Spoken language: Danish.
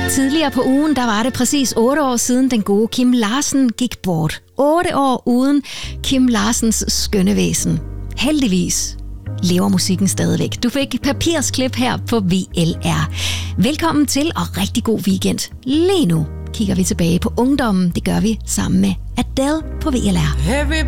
Tidligere på ugen, der var det præcis 8 år siden, den gode Kim Larsen gik bort. 8 år uden Kim Larsens skønne væsen. Heldigvis lever musikken stadigvæk. Du fik papirsklip her på VLR. Velkommen til og rigtig god weekend. Lige nu kigger vi tilbage på ungdommen. Det gør vi sammen med Adele på VLR.